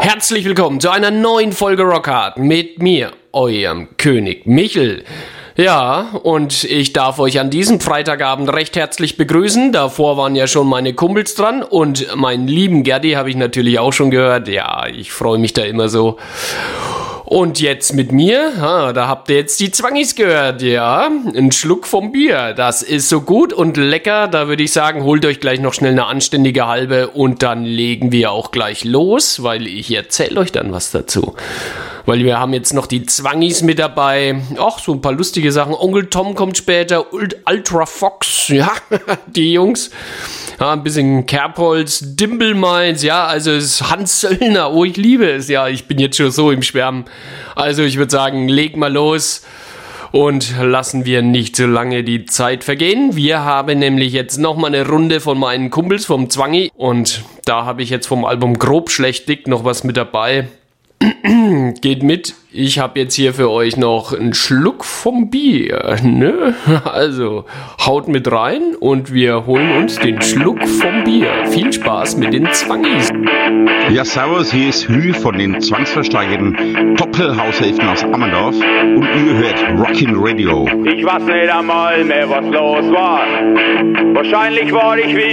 Herzlich willkommen zu einer neuen Folge Rockhard mit mir, eurem König Michel. Ja, und ich darf euch an diesem Freitagabend recht herzlich begrüßen. Davor waren ja schon meine Kumpels dran und meinen lieben Gerdi habe ich natürlich auch schon gehört. Ja, ich freue mich da immer so. Und jetzt mit mir, da habt ihr jetzt die Zwangis gehört, ja, ein Schluck vom Bier, das ist so gut und lecker, da würde ich sagen, holt euch gleich noch schnell eine anständige halbe und dann legen wir auch gleich los, weil ich erzähle euch dann was dazu. Weil wir haben jetzt noch die Zwangis mit dabei, ach, so ein paar lustige Sachen, Onkel Tom kommt später, Ultra Fox, ja, die Jungs. Ja, ein bisschen Kerbholz, Dimbelmeins, ja, also es ist Hans Söllner, oh, ich liebe es, ja, ich bin jetzt schon so im Schwärmen. Also ich würde sagen, leg mal los und lassen wir nicht so lange die Zeit vergehen. Wir haben nämlich jetzt nochmal eine Runde von meinen Kumpels vom Zwangi und da habe ich jetzt vom Album Grob Schlecht Dick noch was mit dabei. Geht mit, ich habe jetzt hier für euch noch einen Schluck vom Bier, ne? Also haut mit rein und wir holen uns den Schluck vom Bier. Viel Spaß mit den Zwangis. Ja, servus, hier ist Hü von den zwangsversteigerten Doppelhaushälften aus Ammerndorf und ihr hört Rockin' Radio. Ich weiß nicht einmal mehr, was los war. Wahrscheinlich war ich wie